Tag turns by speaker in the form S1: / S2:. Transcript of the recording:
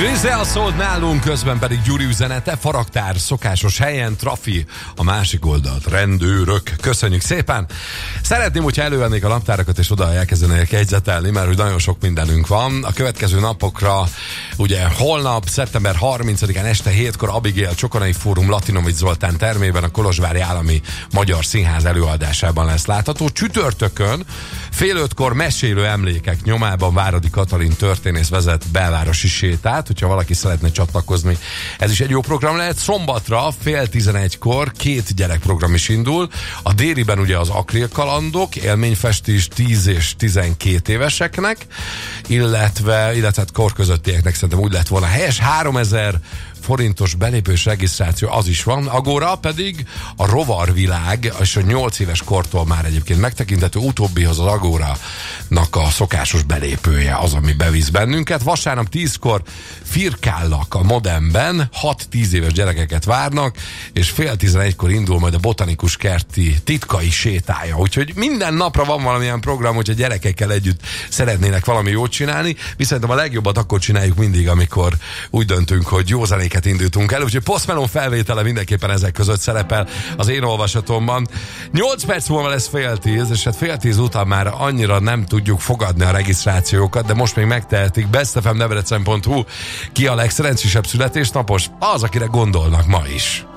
S1: Grizel szólt nálunk, közben pedig Gyuri üzenete, Faragtár szokásos helyen, trafi, a másik oldalt rendőrök. Köszönjük szépen! Szeretném, hogyha elővennék a naptárakat, és oda elkezdenék jegyzetelni, mert hogy nagyon sok mindenünk van. A következő napokra, ugye holnap, szeptember 30-án este 7-kor Abigail Csokonai Fórum Latinovics Zoltán termében a Kolozsvári Állami Magyar Színház előadásában lesz látható. Csütörtökön fél 5-kor Mesélő emlékek nyomában Váradi Katalin történész vezet belvárosi sétát, hogyha valaki szeretne csatlakozni. Ez is egy jó program lehet. Szombatra fél 11-kor 2 gyerekprogram is indul. A Dériben ugye az Akril kalandok, élményfestés 10 és 12 éveseknek, illetve kor közöttieknek szerintem úgy lett volna helyes. 3000 forintos belépős regisztráció, az is van. Agora pedig a rovarvilág, és a 8 éves kortól már egyébként megtekinthető, utóbbihoz az Agórának a szokásos belépője az, ami bevisz bennünket. Vasárnap 10-kor firkállak a Modemben, 6-10 éves gyerekeket várnak, és fél 11-kor indul majd a Botanikus Kerti titkai sétája. Úgyhogy minden napra van valamilyen program, hogyha gyerekekkel együtt szeretnének valami jót csinálni, viszont a legjobbat akkor csináljuk mindig, amikor úgy döntünk, hogy jó zenéket indítunk el, úgyhogy Post Malone felvétele mindenképpen ezek között szerepel az én olvasatomban. 8 perc múlva lesz fél 10, és hát fél 10 után már annyira nem tudjuk fogadni a regisztrációkat, de most még megtehetik. bestfmdebrecen.hu. Ki a legszerencsésebb születésnapos? Az, akire gondolnak ma is.